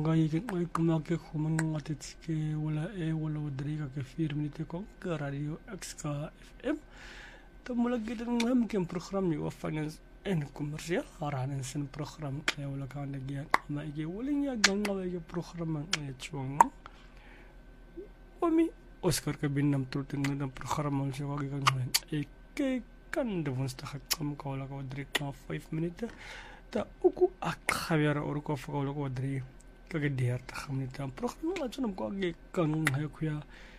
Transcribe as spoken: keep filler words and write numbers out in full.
ngayon ay kumake kumang atitike wala e wala wadri ka ke vier minute ko ka radio X K F M tamulag kita ngam kem program ni wa finance en commercial aranan sen program e wala ka nagyan ma ige waling ya ganga wa program ang chuang wami Oscar ka binam truting na program ang siya wagi kan e ke kan devons ta kam ka wala ka wadri ka five minute ta uku akhabiara uruko fa wala ka wadri kage diar ta khamni ta program la chunam ko age kan hayo kuya